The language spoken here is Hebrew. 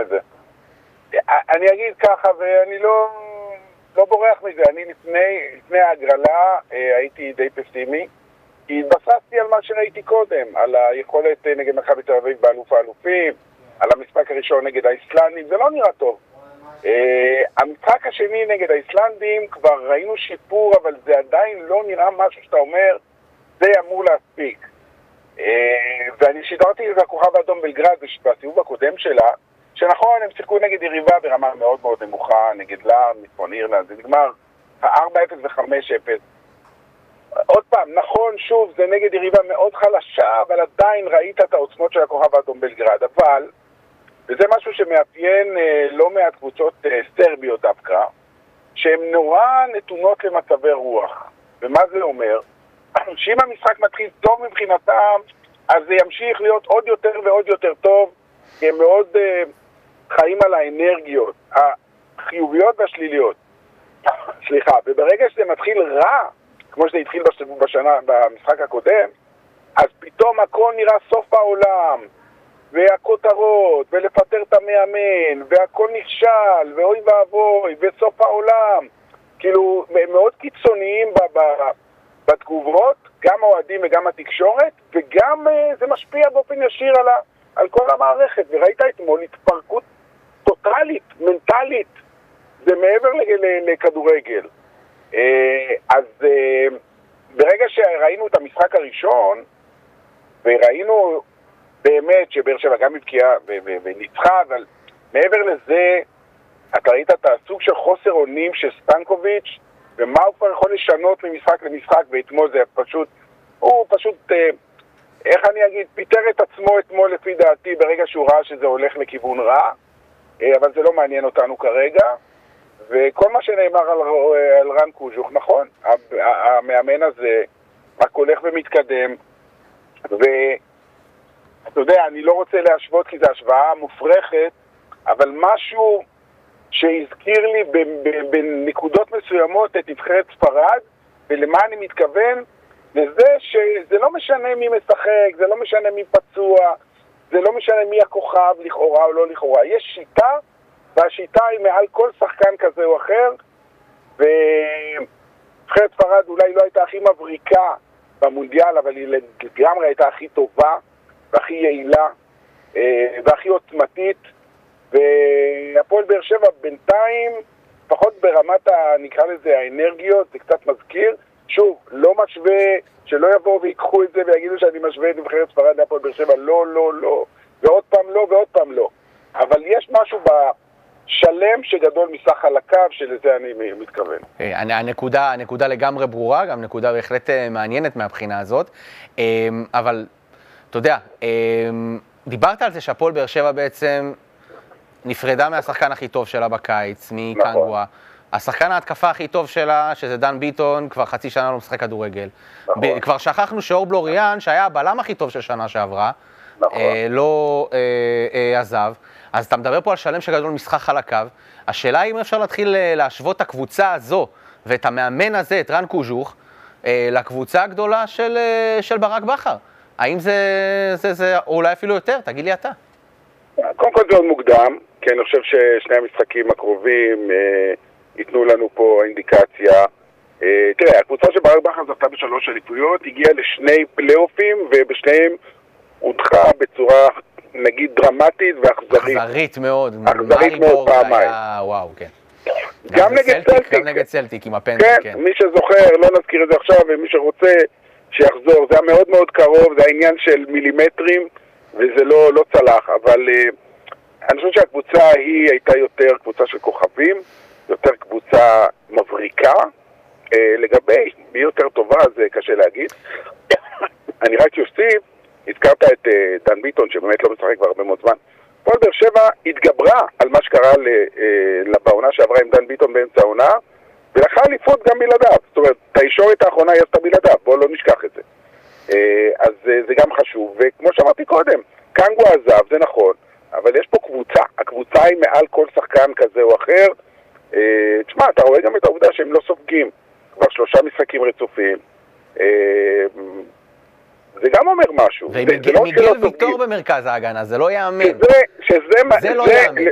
את זה. אני אגיד ככה, ואני לא בורח מזה. אני לפני ההגרלה הייתי די פסימי, כי התבססתי על מה שראיתי קודם, על היכולת נגד מכבי תל אביב באלוף האלופים, על המשחק הראשון נגד האיסלנדים, זה לא נראה טוב. המשחק השני נגד האיסלנדים כבר ראינו שיפור, אבל זה עדיין לא נראה משהו שאתה אומר, זה אמור להספיק. ואני שידרתי את הכוכב האדום בלגרד בסיבוב הקודם שלה, שנכון, הם שיחקו נגד יריבה ברמה מאוד מאוד נמוכה, נגד לארן, מצפון אירלנד, זה נגמר 4-0 ו-5-0. עוד פעם, נכון, שוב, זה נגד יריבה מאוד חלשה, אבל עדיין ראית את העוצמות של הכוכב האדום בלגרד, אבל, וזה משהו שמאפיין לא מעט קבוצות סרביות דווקא, שהן נורא נתונות למצבי רוח. ומה זה אומר? שאם המשחק מתחיל טוב מבחינתם, אז זה ימשיך להיות עוד יותר ועוד יותר טוב, כי הם מאוד חיים על האנרגיות, החיוביות והשליליות. סליחה, וברגע שזה מתחיל רע, כמו שזה התחיל במשחק הקודם, אז פתאום הכל נראה סוף העולם, והכותרות, ולפטר את המאמן, והכל נכשל, ואוי ואבוי, וסוף העולם. כאילו, מאוד קיצוניים בתגובות, גם האוהדים וגם התקשורת, וגם זה משפיע באופן ישיר על כל המערכת. וראית אתמול התפרקות טוטלית, מנטלית, זה מעבר לכדורגל. אז ברגע שראינו את המשחק הראשון, וראינו באמת שבאר שבע גם מבקיעה וניצחה, אבל מעבר לזה, אתה ראית את הסוג של חוסר אונים של סטנקוביץ', ומה הוא כבר יכול לשנות ממשחק למשחק, ואתמול זה פשוט, הוא פשוט, איך אני אגיד, פיטר את עצמו אתמול לפי דעתי, ברגע שהוא ראה שזה הולך לכיוון רע, אבל זה לא מעניין אותנו כרגע, וכל מה שנאמר על רן קוז'וך, נכון, המאמן הזה רק הולך ומתקדם, ואתה יודע, אני לא רוצה להשוות כי זו השוואה מופרכת, אבל משהו שהזכיר לי בנקודות מסוימות את נבחרת ספרד, ולמה אני מתכוון? לזה שזה לא משנה מי משחק, זה לא משנה מי פצוע, זה לא משנה מי הכוכב לכאורה או לא לכאורה. יש שיטה, והשיטה היא מעל כל שחקן כזה או אחר, ונבחרת ספרד אולי לא הייתה הכי מבריקה במונדיאל, אבל היא לגמרי הייתה הכי טובה, והכי יעילה, והכי עוצמתית, והפועל באר שבע בינתיים, פחות ברמת נקרא לזה האנרגיות, זה קצת מזכיר, שוב, לא משווה, שלא יבואו ויקחו את זה ויגידו שאני משווה את נבחרת ספרד להפועל באר שבע, לא, לא, לא, ועוד פעם לא, ועוד פעם לא. אבל יש משהו בשלם שגדול מסך חלקיו, שלזה אני מתכוון. הנקודה לגמרי ברורה, גם נקודה בהחלט מעניינת מהבחינה הזאת, אבל אתה יודע, דיברת על זה שהפועל באר שבע בעצם נפרדה מהשחקן הכי טוב שלה בקיץ, מקנגווה. השחקן ההתקפה הכי טוב שלה, שזה דן ביטון, כבר חצי שנה לא משחק כדורגל. כבר שכחנו שאור בלוריאן, שהיה הבלם הכי טוב של שנה שעברה, לא עזב. אז אתה מדבר פה על שלם שגדול משחק חלקיו. השאלה היא אם אפשר להתחיל להשוות את הקבוצה הזו, ואת המאמן הזה, את רן קוז'וך, לקבוצה הגדולה של ברק בכר. האם זה אולי אפילו יותר? תגיד לי אתה. קודם כל זה עוד מוקדם, כי אני חושב ששני המשחקים הקרובים ייתנו לנו פה אינדיקציה. תראה, הקבוצה של ברק בכר זכתה בשלוש אליפויות, הגיעה לשני פלייאופים, ובשניהם הודחה בצורה, נגיד, דרמטית ואכזרית. אכזרית מאוד. אכזרית מאוד פעמיים. וואו, כן. גם נגד סלטיק. גם נגד סלטיק עם הפנדל, כן. מי שזוכר, לא נזכיר את זה עכשיו, ומי שרוצה שיחזור. זה היה מאוד מאוד קרוב, זה העניין של מילימטרים, וזה לא צלח, אבל אני חושב שהקבוצה היא הייתה יותר קבוצה של כוכבים, יותר קבוצה מבריקה, לגבי מי יותר טובה, זה קשה להגיד. אני רק יוסיף, הזכרת את דן ביטון, שבאמת לא משחק כבר הרבה מאוד זמן. הפועל באר שבע התגברה על מה שקרה בעונה שעברה עם דן ביטון באמצע העונה, ולקחה אליפות גם בלעדיו. זאת אומרת, את הישורת האחרונה היא עשתה בלעדיו, בואו לא נשכח את זה. אז זה גם חשוב, וכמו שאמרתי קודם, קנגווה עזב, זה נכון, אבל יש פה קבוצה, הקבוצה היא מעל כל שחקן כזה או אחר. תשמע, אתה רואה גם את העובדה שהם לא סופגים כבר 3 משחקים רצופים, זה גם אומר משהו. ומיגל ויטור במרכז ההגנה, זה לא יאמן. זה לא יאמן.